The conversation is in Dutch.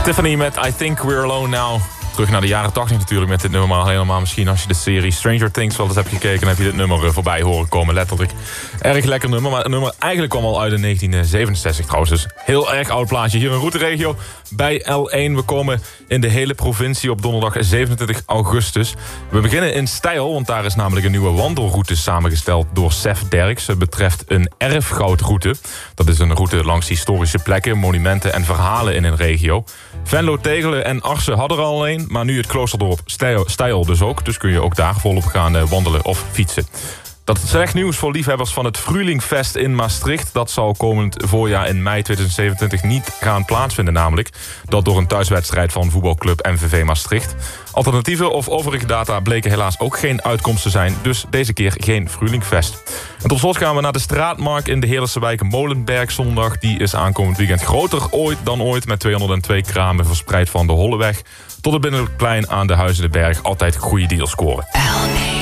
Tiffany met I Think We're Alone Now. Terug naar de jaren 80 natuurlijk met dit nummer. Maar helemaal misschien als je de serie Stranger Things wel eens hebt gekeken... dan heb je dit nummer voorbij horen komen, letterlijk. Erg lekker nummer, maar het nummer eigenlijk kwam al uit in 1967 trouwens. Dus heel erg oud plaatje hier in Routeregio bij L1. We komen in de hele provincie op donderdag 27 augustus. We beginnen in Stijl, want daar is namelijk een nieuwe wandelroute samengesteld door Sef Derks. Het betreft een erfgoudroute. Dat is een route langs historische plekken, monumenten en verhalen in een regio. Venlo, Tegelen en Arsen hadden er al een, maar nu het kloosterdorp Stijl dus ook. Dus kun je ook daar volop gaan wandelen of fietsen. Dat is slecht nieuws voor liefhebbers van het Frühlingfest in Maastricht. Dat zal komend voorjaar in mei 2027 niet gaan plaatsvinden namelijk. Dat door een thuiswedstrijd van voetbalclub MVV Maastricht. Alternatieve of overige data bleken helaas ook geen uitkomst te zijn. Dus deze keer geen Frühlingfest. En tot slot gaan we naar de straatmarkt in de Heerlense wijk Molenberg zondag. Die is aankomend weekend groter dan ooit met 202 kramen verspreid van de Holleweg tot het Binnenplein aan de Huizen de Berg. Altijd goede deals scoren.